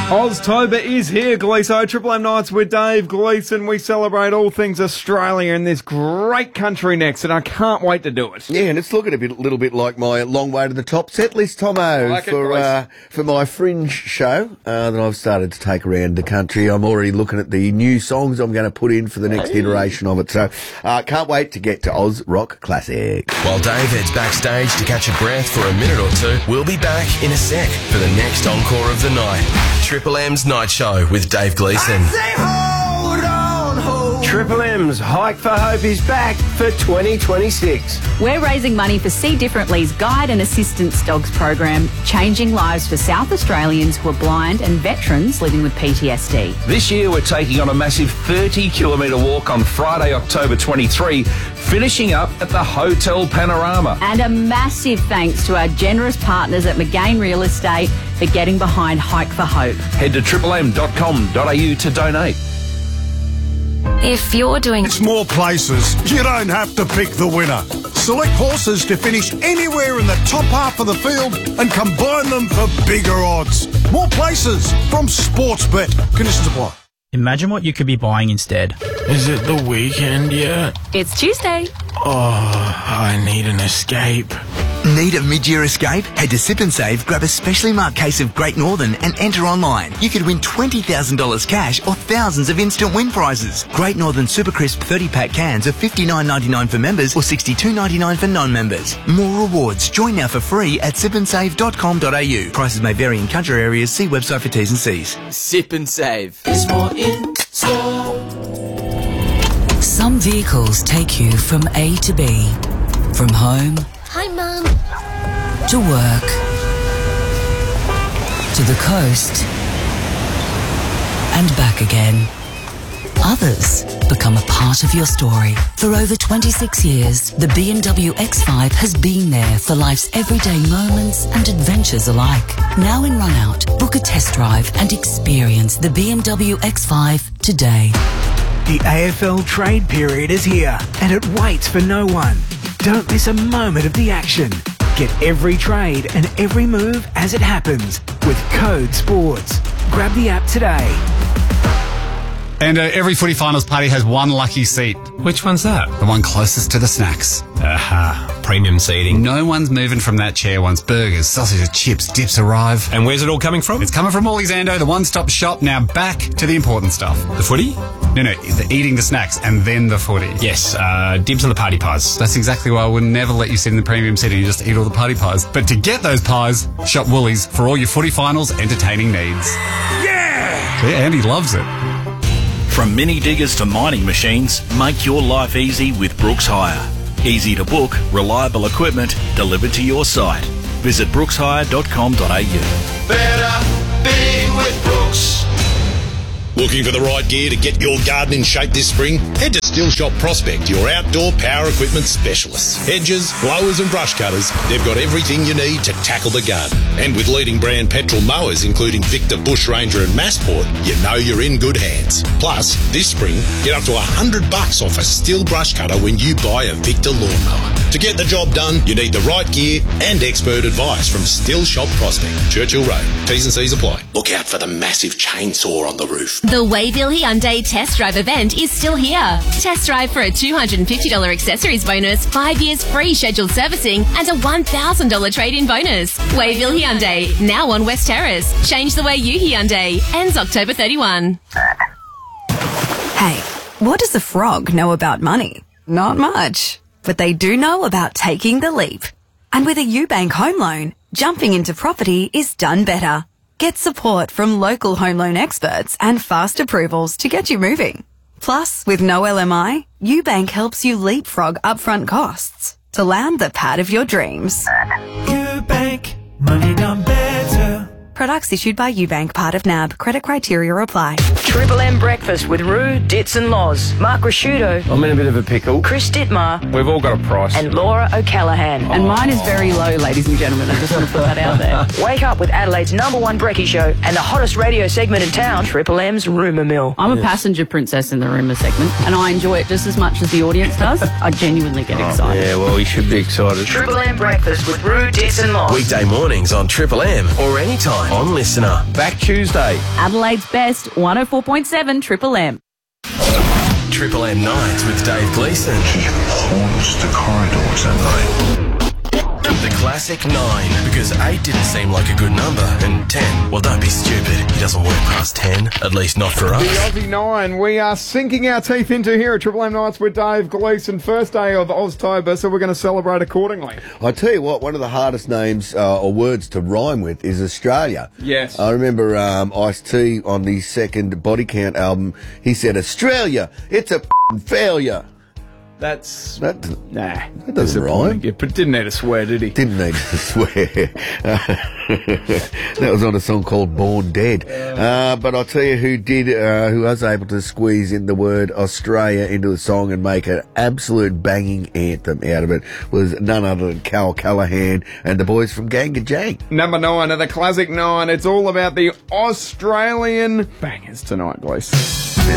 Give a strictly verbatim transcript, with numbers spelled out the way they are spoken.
Oztober is here, Gleeso. Triple M Nights with Dave Gleeson. We celebrate all things Australia in this great country next, and I can't wait to do it. Yeah, and it's looking a bit, little bit like my long way to the top set list, Tomo, like for it, uh, for my Fringe show uh, that I've started to take around the country. I'm already looking at the new songs I'm going to put in for the next hey. iteration of it. So uh, can't wait to get to Oz Rock Classic. While Dave heads backstage to catch a breath for a minute or two, we'll be back in a sec for the next encore of the night. Triple M's Night Show with Dave Gleeson. Triple M's Hike for Hope is back for twenty twenty-six. We're raising money for See Differently's Guide and Assistance Dogs program, changing lives for South Australians who are blind and veterans living with P T S D. This year we're taking on a massive thirty kilometre walk on Friday, October twenty-third, finishing up at the Hotel Panorama. And a massive thanks to our generous partners at McGain Real Estate for getting behind Hike for Hope. Head to triple m dot com dot a u to donate. If you're doing... It's more places. You don't have to pick the winner. Select horses to finish anywhere in the top half of the field and combine them for bigger odds. More places from Sportsbet. Conditions apply. Imagine what you could be buying instead. Is it the weekend yet? It's Tuesday. Oh, I need an escape. Need a mid-year escape? Head to Sip and Save, grab a specially marked case of Great Northern and enter online. You could win twenty thousand dollars cash or thousands of instant win prizes. Great Northern Super Crisp thirty pack cans are fifty-nine ninety-nine for members or sixty-two ninety-nine for non-members. More rewards. Join now for free at sip and save dot com dot a u. Prices may vary in country areas. See website for T's and C's. Sip and Save. It's more in store. Some vehicles take you from A to B. From home... Hi, Mum. To work, to the coast, and back again. Others become a part of your story. For over twenty-six years, the B M W X five has been there for life's everyday moments and adventures alike. Now in run-out, book a test drive and experience the B M W X five today. The A F L trade period is here, and it waits for no one. Don't miss a moment of the action. Get every trade and every move as it happens with Code Sports. Grab the app today. And uh, every footy finals party has one lucky seat. Which one's that? The one closest to the snacks. Aha, premium seating. No one's moving from that chair once burgers, sausages, chips, dips arrive. And where's it all coming from? It's coming from Ollie's Ando, the one-stop shop. Now back to the important stuff. The footy? No, no, the eating the snacks and then the footy. Yes, uh, dibs on the party pies. That's exactly why I would never let you sit in the premium seating and just eat all the party pies. But to get those pies, shop Woolies for all your footy finals entertaining needs. Yeah! See, Andy loves it. From mini diggers to mining machines, make your life easy with Brooks Hire. Easy to book, reliable equipment delivered to your site. Visit brooks hire dot com dot a u. Better being with Brooks. Looking for the right gear to get your garden in shape this spring? Head to Still Shop Prospect, your outdoor power equipment specialists. Hedges, blowers and brush cutters, they've got everything you need to tackle the garden. And with leading brand petrol mowers including Victor, Bush Ranger and Massport, you know you're in good hands. Plus, this spring, get up to one hundred bucks off a Still brush cutter when you buy a Victor lawnmower. To get the job done, you need the right gear and expert advice from Still Shop Prospect, Churchill Road. T's and C's apply. Look out for the massive chainsaw on the roof. The Wayville Hyundai Test Drive event is still here. Test drive for a two hundred fifty dollars accessories bonus, five years free scheduled servicing, and a one thousand dollars trade-in bonus. Wayville Hyundai, now on West Terrace. Change the way you Hyundai. Ends October thirty-first. Hey, what does a frog know about money? Not much. But they do know about taking the leap. And with a UBank home loan, jumping into property is done better. Get support from local home loan experts and fast approvals to get you moving. Plus, with no L M I, UBank helps you leapfrog upfront costs to land the pad of your dreams. UBank, money done better. Products issued by UBank, part of N A B. Credit criteria apply. Triple M Breakfast with Roo, Ditz and Loz. Mark Rasciuto. I'm in a bit of a pickle. Chris Dittmar. We've all got a price. And Laura O'Callaghan. And mine is very low, ladies and gentlemen. I just want to put that out there. Wake up with Adelaide's number one brekkie show and the hottest radio segment in town, Triple M's Rumour Mill. I'm a yes. passenger princess in the rumour segment, and I enjoy it just as much as the audience does. I genuinely get oh, excited. Yeah, well, you should be excited. Triple M Breakfast with Roo, Ditz and Loz. Weekday mornings on Triple M or anytime on Listener. Back Tuesday. Adelaide's best, one oh four point seven Triple M. Triple M Nights with Dave Gleeson. He haunts the corridors at night. The classic nine, because eight didn't seem like a good number, and ten, well, don't be stupid. He doesn't work past ten, at least not for us. The Aussie Nine, we are sinking our teeth into here at Triple M Nights with Dave Gleeson. First day of Oztober, so we're going to celebrate accordingly. I tell you what, one of the hardest names uh, or words to rhyme with is Australia. Yes. I remember um, Ice-T on the second Body Count album, he said, Australia, it's a f***ing failure. That's... That, nah. That doesn't rhyme. Yeah, but didn't need to swear, did he? Didn't need to swear. That was on a song called Born Dead. Uh, but I'll tell you who did, uh, who was able to squeeze in the word Australia into a song and make an absolute banging anthem out of it was none other than Cal Callahan and the boys from Gangadjang. Number nine of the classic nine. It's all about the Australian bangers tonight, Gleeson.